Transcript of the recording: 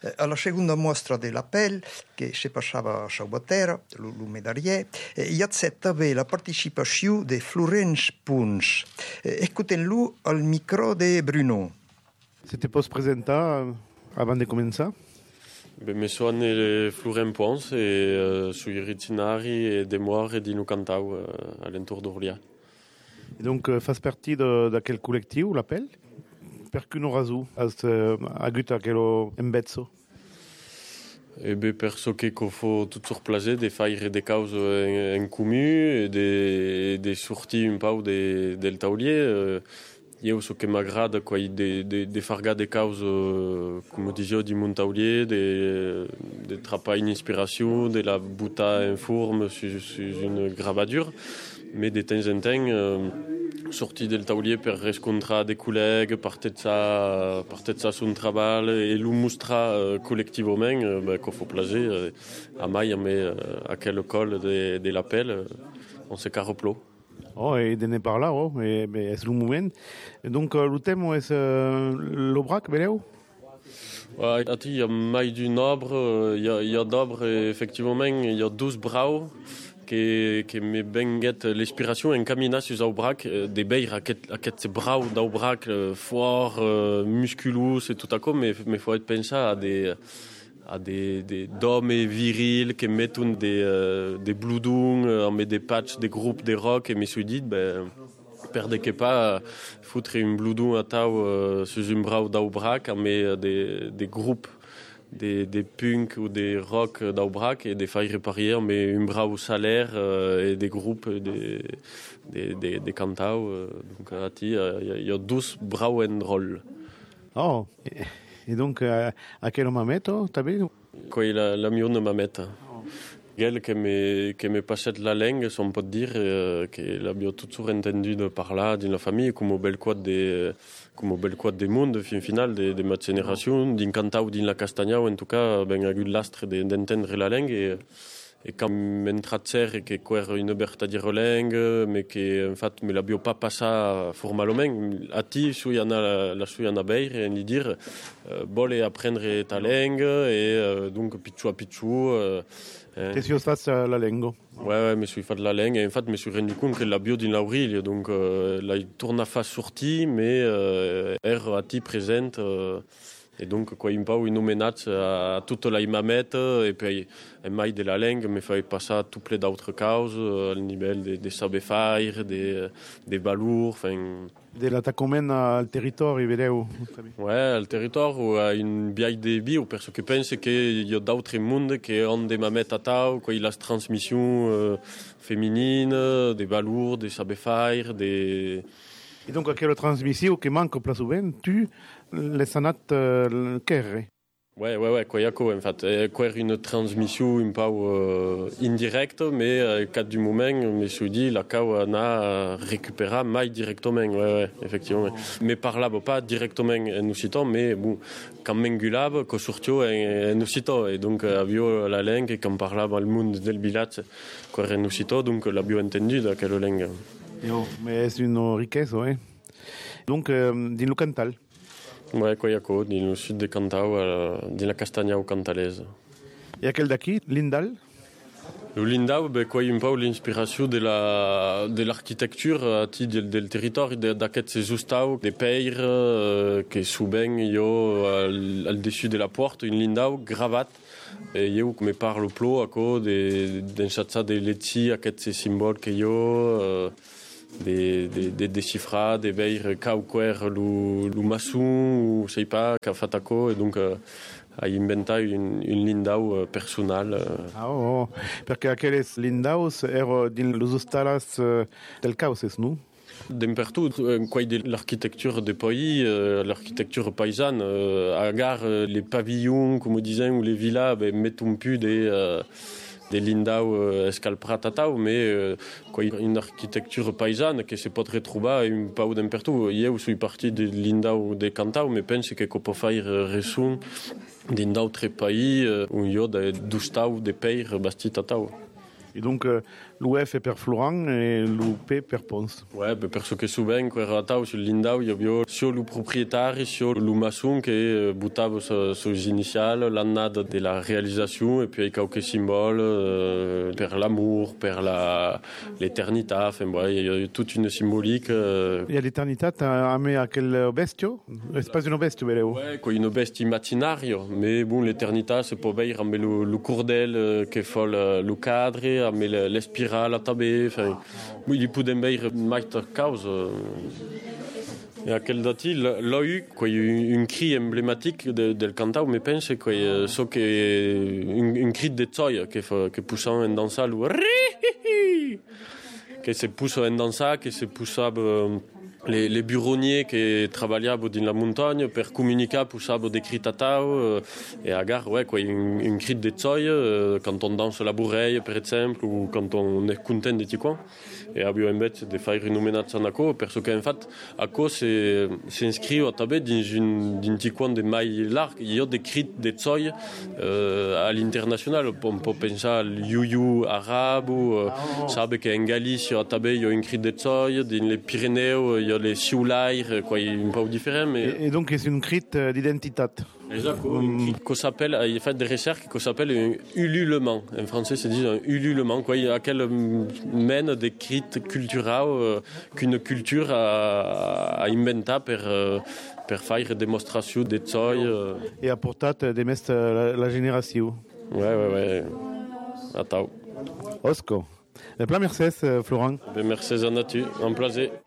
Alla seconda mostra della pelle, che si passava a Saubatera, lo medaglie, hi ha també la participació de Florence Pons. Écoutez-lo al micro de Bruno. C'était pour se présenter avant de commencer? Mi sono Florent Pons e sui itinerari e demoire di nu cantau all'entour d'Orléans. Et donc, fas partie de quel collectif, l'appel? Per cui non razu, agut a quello embezzo? E perso che fo tutto surplase de faire des causes en commun e de sortir un pau del taulier. Io so che m'agrada de farga des causes, come dicevo, di Montaulier, de trapper une inspiration, de la butar en forme sur une gravadure, mais de temps en temps, sortir del taulier per rencontrer des collègues, partir de son travail et le montrer collectivement, qu'on faut placer à mai, mais à quel col de l'appel, on se carreplot. Oh, et de ne parler, oh, mais c'est le moment. Et donc, le thème, est l'aubrac, beleu? Ouais, il y a mai du nobre, il y a d'obre, effectivement, il y a 12 braux que me benguet l'inspiration en caminant sur l'aubrac, des beires à ces braux d'aubrac forts, musculeux, c'est tout à coup, mais faut être pensé à des d'hommes virils qui mettent des bloudons, met des patchs, des groupes, des rock, et me suis dit, perdez que pas, foutre une bloudon à tau sur un bras d'aubrac, mais des groupes, des punk ou des rock d'aubrac, et des failles réparer, mais un bras au salaire, et des groupes, des cantaux, donc il y a 12 bras en rôle. Oh, et donc, à quel moment t'as vu? Quoi, la mienne mamette. Elle qui me passait la langue, on peut dire, que l'abbiamo toujours entendu de parler dans la famille, comme bel quad des mondes, final, de ma génération, d'un cantau, dans la castagna, en tout cas, ben, a eu l'astre d'entendre la langue, et quand m'entratser et que quoi une berta dire langue, mais que en fait me l'abbiamo pas passé formalement, a ti su yana la su yana beir et lui dire voler apprendre ta langue et donc pichou à pichou. Qu'est-ce que tu fais la langue? Ouais, me suis fait de la langue et en fait me suis rendu compte que la bio d'une l'Auril, donc là il tourne à face sortie, mais a ti présente. Et donc, quoi, il me parle une hommage à toute la imamette, et puis, un maille de la langue, mais il fallait passer à tout plein d'autres causes, au niveau des sabefaires, des balours, enfin. De l'attaquement al territoire, vedeu? Ouais, le territoire, ou à une vieille de bio, parce que je pense qu'il y a d'autres mondes qui ont des mamettes à tau, quoi, il y a la transmission féminine, des balours, des sabefaires, des. Et donc, à quelle transmission qui manque plus souvent, tu les sanat kerre? Ouais, quoi, en fait, quoi, une transmission un peu indirecte, mais cas du moment, je me suis dit, la cau a récupéré mai directement, ouais, effectivement. Mais parlava pas directement en occitan, mais bon, quand m'engulava, qu'au sortio en occitan, et donc, avio la langue, et quand parlava le monde del village, quoi, en occitan, donc, l'avio entendu de quelle langue. Mais c'est une richesse, ouais. Donc, din lo cantal. Ouais, quoi, dans le sud de Cantau, dans la Castagna ou Cantalaise. Et à quel d'aquí, Lindal? Le Lindau, quoi, un peu l'inspiration de l'architecture del territoire, d'aquests justau, des peires, que souvent, il y a al dessus de la porte, un Lindau gravat. Et je me parle plou à cause d'un chatsa de letzi, aquests symboles que il y a, des chiffres, des veilles cauquer le maçon ou je sais pas qu'a fait quoi et donc a inventé une lindau personnelle. Ah oh, perché aquelles lindaus ero din los hostalas del Cauces, non? D'important, quoi de l'architecture des pays, l'architecture paysanne, à gare les pavillons, comme on disait, ou les villas, mettent un peu des lindau escalpratatau, mais quoi une architecture paysanne qui se peut retrouver un peu d'important. Hier, je suis parti de lindau de Cantau, mais pense que qu'on peut faire raison dans d'autres pays où il y a des stau, des pays bastits tatau. Et donc, l'UF est per Florent et l'UP per Pons. Ouais, penso che suben quel ratao sul Lindau io bio sia lo proprietario sia lo maçon che buttavo sus iniziali l'annata della realizzazione e puis quelques symboles per l'amour, per l'éternità, enfin ouais, il y a toute une symbolique. Il y a l'éternità, t'as amené à quel bestio? C'est pas une bestia, mais ouais, quoi, une bestia immaginario, mais bon, l'éternità, c'est pas bien, mais le cordel che fa le cadre, mais l'espirale à tabé, enfin, oui, il peut bien mettre cause. Et à quel date l'A eu, quoi, une cri emblématique del cantao, mais pense que so que une cri de toy que poussant en dansal ou que se pousse en dansa, que se poussable les buronniers qui travaillaient dans la montagne pour communiquer, poussaient des cris tatao et à gare, ouais, quoi, une cri de toy quand on danse la bourreille, par exemple, ou quand on est content de Tiquan. Et abbiamo invece di fare une hommage à Ako, parce qu'en fait, Ako s'inscrit à tabé d'un Tiquan de maille large. Il y a des cris de toy à l'international. On peut penser à l'Yu arabe, ou sabe qu'en Galice, à tabé, il y a une cri de toy. Dans les Pyrénées, il y a les Sioulaires, quoi, il y a un peu différent. Mais... Et donc, c'est une cri d'identité. Exact, qu'on s'appelle, il fait des recherches qui s'appelle un ululement. En français, c'est dit un ululement, quoi, à quel mène des cris culturels qu'une culture a inventé per faire des démonstrations de toy. Et a portat des mestres la génération. Ouais. Attends. Osco. Plein merci, Florent. Merci à tu, un plaisir.